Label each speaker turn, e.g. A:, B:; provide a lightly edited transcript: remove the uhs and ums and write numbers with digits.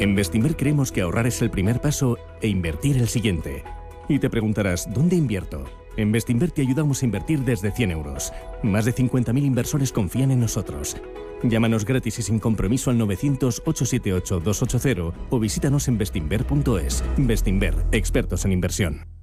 A: En Bestinver creemos que ahorrar es el primer paso e invertir el siguiente. Y te preguntarás, ¿dónde invierto? En Bestinver te ayudamos a invertir desde 100 euros. Más de 50.000 inversores confían en nosotros. Llámanos gratis y sin compromiso al 900-878-280 o visítanos en bestinver.es. Bestinver, expertos en inversión.